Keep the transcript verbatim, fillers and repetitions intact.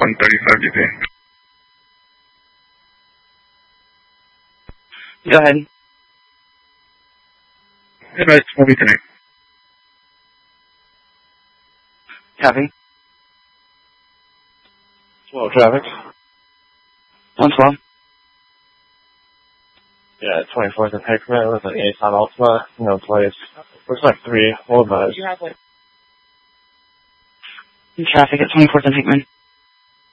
one thirty-five D P. Go ahead. Hey, guys, we'll be connect. Copy. Slow traffic. one twelve. Yeah, twenty-fourth and Hickman with an Ace on Ultima. No place. Looks like three. Hold on. Traffic at twenty-fourth and Hickman.